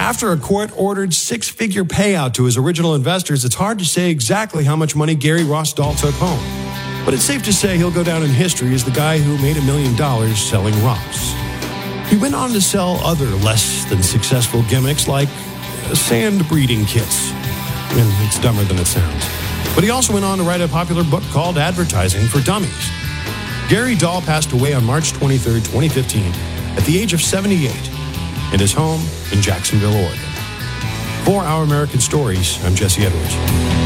After a court-ordered six-figure payout to his original investors, it's hard to say exactly how much money Gary Ross Dahl took home. But it's safe to say he'll go down in history as the guy who made $1 million selling rocks. He went on to sell other less-than-successful gimmicks like sand breeding kits. And it's dumber than it sounds. But he also went on to write a popular book called Advertising for Dummies. Gary Dahl passed away on March 23, 2015, at the age of 78, in his home in Jacksonville, Oregon. For Our American Stories, I'm Jesse Edwards.